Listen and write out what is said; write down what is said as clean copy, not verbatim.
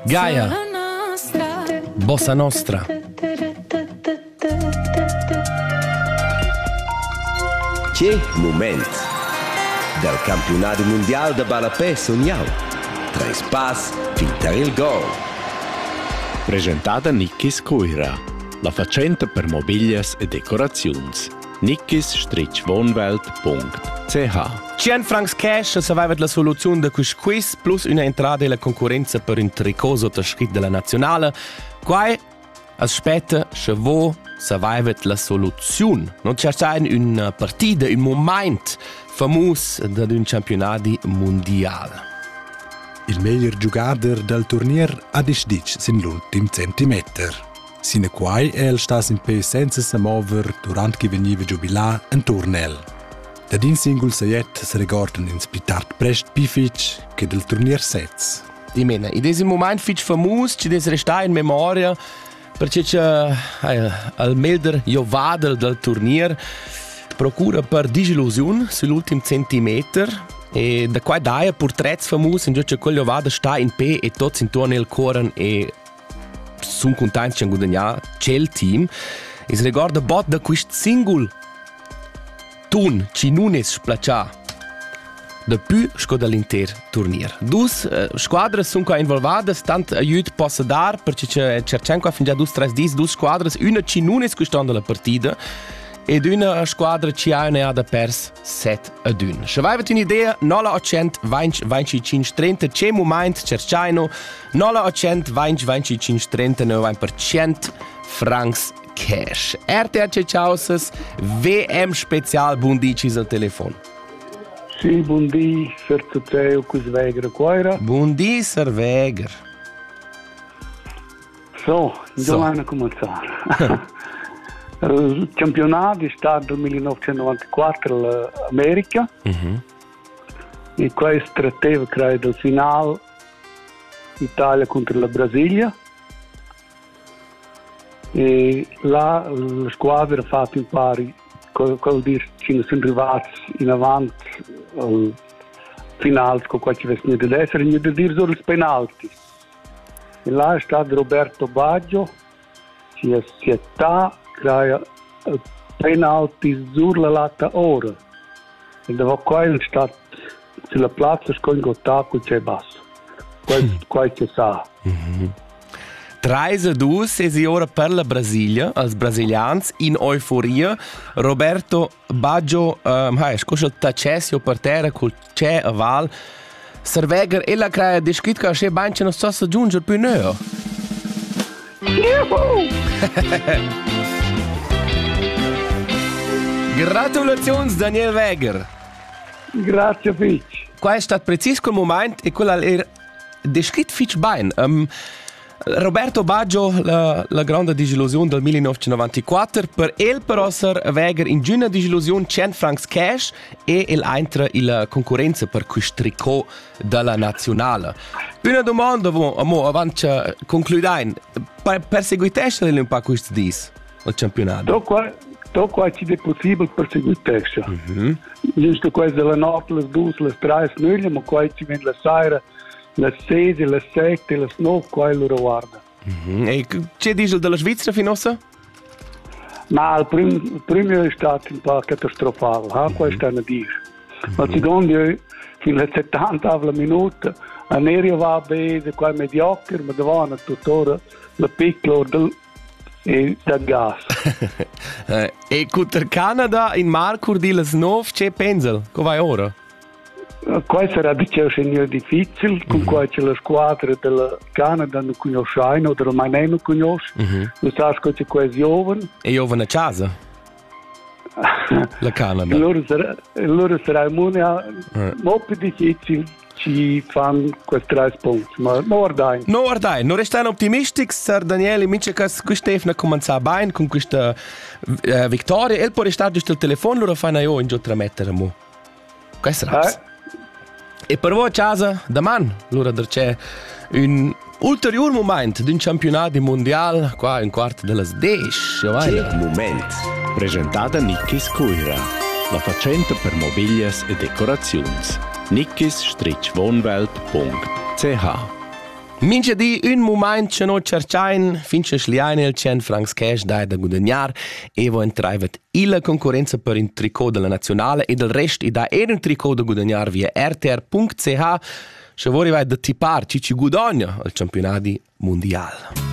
Gaia, Bossa Nostra. Che moment del campionato mondiale de balapè sognau. Tres pas, finta il gol. Presentata Nickis Coira, la facenta per mobilias e decorazions. nickis-wohnwelt.ch 100 francs cash survivat la soluzione de quist quiz plus una entrada e la concorrenza per un tricot sottoscritto della nazionale. Quai aspetta che vo survivat la soluzione. Non c'è una partita, un moment famoso ad un campionato mondiale. Il miglior giocatore del turnier ha disdic sin l'ultim centimeter. Sine quai el stas in pe senza se mover durant che veniva giubilà un turnel. Da din singol saiet se regordan in spitart prest pific che del turnier sets. Di mena, in diesem moment fitch famus, ci des resta in memoria perché al melder jovadel del turnier procura per disillusion sull'ultim centimeter e da qua daia portrets famus in gioccia quel jovada sta in pe e tots intorno il coran e sun contenti di guadagnare c'el team. E si ricorda bot da quist singol tun ci non es splaccia da più sco dall'inter turnier. Dus squadre sun qua involvadas, tant aiut possa dar perché cercen qua fin già dus 3 dis, dus squadres, una ci non es custando la partita ed una squadra ci ha una da pers 7-1. Se avete un'idea, 0800 20 25 30, c'è moment cercaino 0800 20 25 30 90% francs cash. RTR Ciausas, VM Spezial Bundicis al telefon. Sì, buondì, Sertuzeo, Cusveger, Quaira. Buondì, Serveger. Domani cominciare. Il campionato è stato nel 1994 all'America. E questo trattava, credo, il finale Italia contro la Brasilia. E là la squadra ha fatto in pari, vuol dire che sono arrivati in avanti al finale con qualche vestito di essere, e di dire solo i penalti. E là è stato Roberto Baggio, che si è crea penalti sulla latta ora. E dopo quello è stato sulla piazza con il c'è basso. Quello che sa. 3-2 e ora per la Brasilia, als brasilians in euforia. Roberto Baggio, scusa il tacessio per terra col c'è a val. Serveger e la crea descritto che c'è ben non so se giungere più neo. Gratulazioni Daniel Weger. Grazie Fitch. Qua è stato preciso quel momento e quello è descritto Fitch bene. Roberto Baggio, la grande disillusione del 1994, per il però Weger in una disillusione 100 francs cash e entra in concorrenza per questo tricot della nazionale. Una domanda, avanti concludere, perseguiteste un po' questo dis, il campionato? Qua ci è possibile perseguire. Giusto questo della notte, le 2, le 3, nulla, ma qua ci viene la sera, le 6, le 7, le 9, qua loro guarda. E c'è diesel della Svizzera finosa? Ma il primo è stato un po' catastrofale, questo è una dire. Ma il secondo, fino alle 70 minuti, l'aereo va bene, qua è mediocre, ma davanti tuttora la piccola e da gas. E con il Canada in Marcur di les 9 c'è pensel, come vai ora? Questo sarà difficile, con questa la squadra del Canada non conosce o del Romania non conosce, non sa che c'è questo giovane. E giovane a casa? La Canada. Allora sarà molto più difficile ci fanno questi 3 punti, ma non guardai. Non restano optimistici, Sir Daniele, mince che Stefano comincia bene con questa vittoria, e poi restare giusto il telefono, loro fanno io in giù 3 metri. Questo è E per voi a casa, domani, allora c'è un ulteriore momento di un campionato mondiale, qua in quarto delle 10. Che moment. Presentata Nickis Coira, la facenta per mobilias e decorazions. nickis-wohnwelt.ch Minchedì un moment che no cercain finché schliain il 100 francs cash dai da guadagnar e vo entraivet illa concorrenza per un tricot della nazionale e del rest i da un tricot da guadagnar via rtr.ch se vorrei vai da tipar ci guadagna al campionati mondiale.